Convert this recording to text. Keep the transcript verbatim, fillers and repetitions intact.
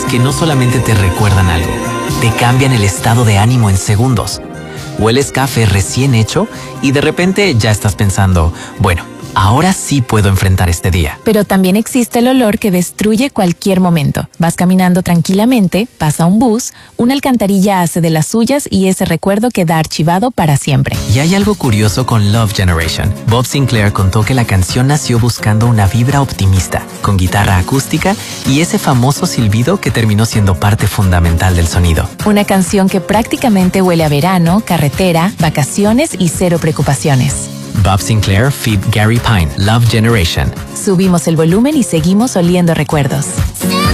que no solamente te recuerdan algo, te cambian el estado de ánimo en segundos. Hueles café recién hecho y de repente ya estás pensando, bueno, ahora sí puedo enfrentar este día. Pero también existe el olor que destruye cualquier momento. Vas caminando tranquilamente, pasa un bus, una alcantarilla hace de las suyas y ese recuerdo queda archivado para siempre. Y hay algo curioso con Love Generation. Bob Sinclair contó que la canción nació buscando una vibra optimista, con guitarra acústica y ese famoso silbido que terminó siendo parte fundamental del sonido. Una canción que prácticamente huele a verano, carretera, vacaciones y cero preocupaciones. Bob Sinclair feat. Gary Pine, Love Generation. Subimos el volumen y seguimos oliendo recuerdos.